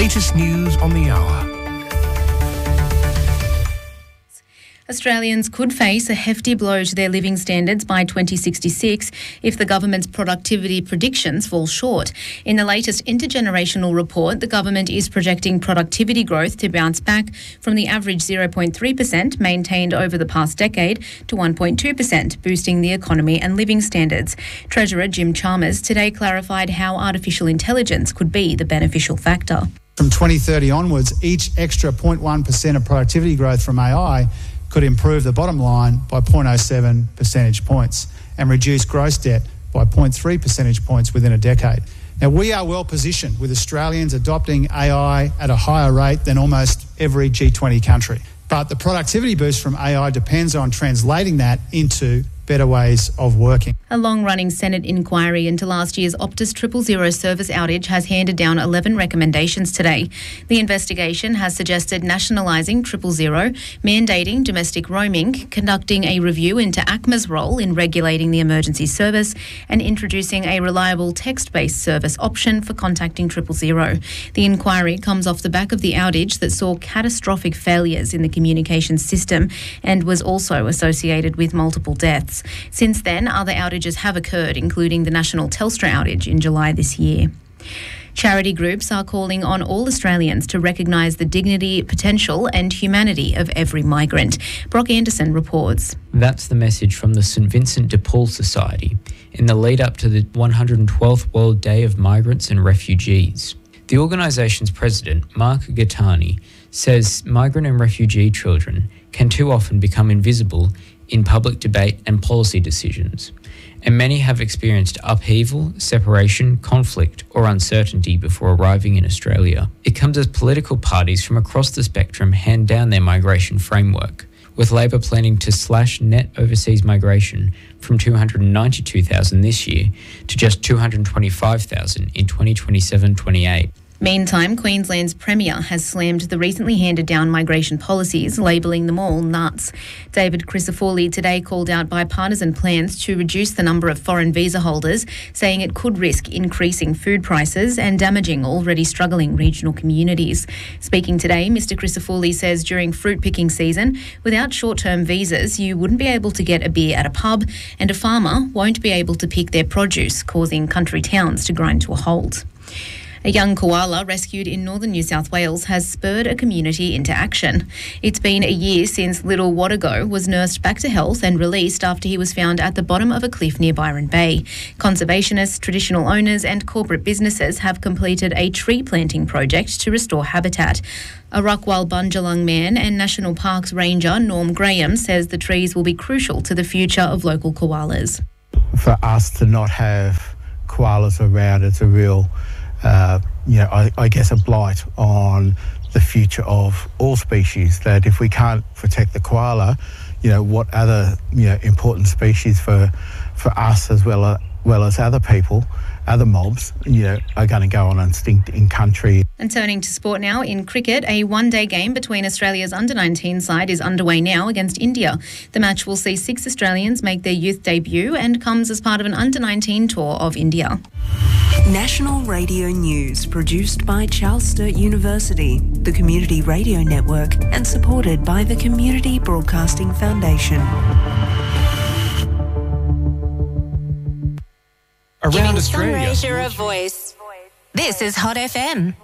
latest news on the hour. Australians could face a hefty blow to their living standards by 2066 if the government's productivity predictions fall short. In the latest intergenerational report, the government is projecting productivity growth to bounce back from the average 0.3% maintained over the past decade to 1.2%, boosting the economy and living standards. Treasurer Jim Chalmers today clarified how artificial intelligence could be the beneficial factor. From 2030 onwards, each extra 0.1% of productivity growth from AI could improve the bottom line by 0.07 percentage points and reduce gross debt by 0.3 percentage points within a decade. Now, we are well positioned with Australians adopting AI at a higher rate than almost every G20 country. But the productivity boost from AI depends on translating that into better ways of working. A long-running Senate inquiry into last year's Optus 000 service outage has handed down 11 recommendations today. The investigation has suggested nationalising 000, mandating domestic roaming, conducting a review into ACMA's role in regulating the emergency service, and introducing a reliable text-based service option for contacting 000. The inquiry comes off the back of the outage that saw catastrophic failures in the communications system and was also associated with multiple deaths. Since then, other outages have occurred, including the national Telstra outage in July this year. Charity groups are calling on all Australians to recognise the dignity, potential and humanity of every migrant. Brock Anderson reports. That's the message from the St Vincent de Paul Society in the lead up to the 112th World Day of Migrants and Refugees. The organisation's president, Mark Gattani, says migrant and refugee children can too often become invisible in public debate and policy decisions, and many have experienced upheaval, separation, conflict or uncertainty before arriving in Australia. It comes as political parties from across the spectrum hand down their migration framework, with Labor planning to slash net overseas migration from 292,000 this year to just 225,000 in 2027-28. Meantime, Queensland's Premier has slammed the recently handed down migration policies, labelling them all nuts. David Crisafulli today called out bipartisan plans to reduce the number of foreign visa holders, saying it could risk increasing food prices and damaging already struggling regional communities. Speaking today, Mr Crisafulli says during fruit picking season, without short-term visas, you wouldn't be able to get a beer at a pub and a farmer won't be able to pick their produce, causing country towns to grind to a halt. A young koala rescued in northern New South Wales has spurred a community into action. It's been a year since little Wadago was nursed back to health and released after he was found at the bottom of a cliff near Byron Bay. Conservationists, traditional owners and corporate businesses have completed a tree planting project to restore habitat. A Ruckwell Bundjalung man and National Parks Ranger Norm Graham says the trees will be crucial to the future of local koalas. For us to not have koalas around, it's a real I guess a blight on the future of all species, that if we can't protect the koala, what other important species for us as well as other people, other mobs, are going to go on extinct in country. And turning to sport now, in cricket, a one-day game between Australia's under-19 side is underway now against India. The match will see 6 Australians make their youth debut and comes as part of an under-19 tour of India. National Radio News, produced by Charles Sturt University, the Community Radio Network, and supported by the Community Broadcasting Foundation. Around Australia. Giving fundraiser a voice. This is Hot FM.